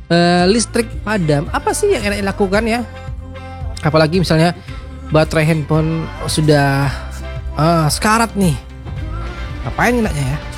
listrik padam, apa sih yang enak dilakukan ya? Apalagi misalnya baterai handphone sudah sekarat nih. Ngapain enaknya ya?